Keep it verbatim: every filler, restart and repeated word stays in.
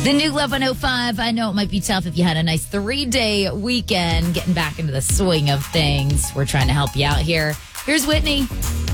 The new Love one oh five. I know it might be tough if you had a nice three-day weekend getting back into the swing of things. We're trying to help you out here. Here's Whitney.